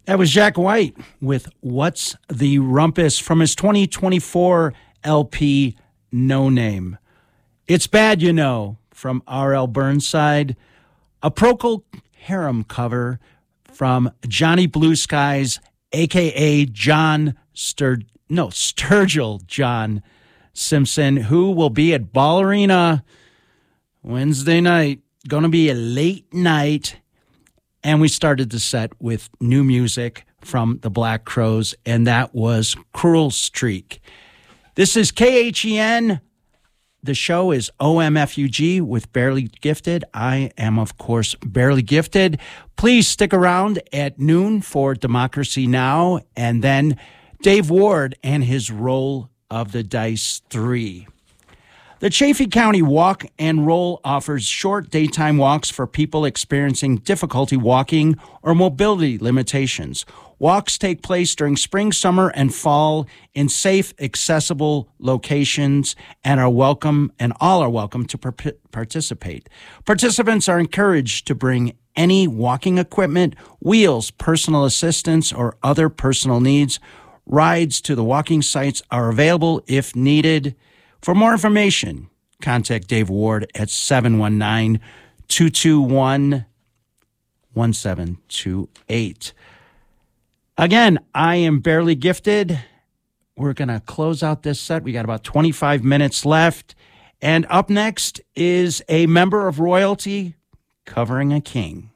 That was Jack White with What's the Rumpus from his 2024 LP, No Name. It's Bad You Know from R.L. Burnside. A Procol Harum cover from Johnny Blue Skies, a.k.a. Sturgill John Simpson, who will be at Ball Arena Wednesday night. Going to be a late night. And we started the set with new music from the Black Crowes, and that was Cruel Streak. This is KHEN. The show is OMFUG with Barely Gifted. I am, of course, Barely Gifted. Please stick around at noon for Democracy Now! And then Dave Ward and his Roll of the Dice 3. The Chaffee County Walk and Roll offers short daytime walks for people experiencing difficulty walking or mobility limitations. Walks take place during spring, summer, and fall in safe, accessible locations and all are welcome to participate. Participants are encouraged to bring any walking equipment, wheels, personal assistance, or other personal needs. Rides to the walking sites are available if needed. For more information, contact Dave Ward at 719-221-1728. Again, I am Barely Gifted. We're going to close out this set. We got about 25 minutes left. And up next is a member of royalty covering a king.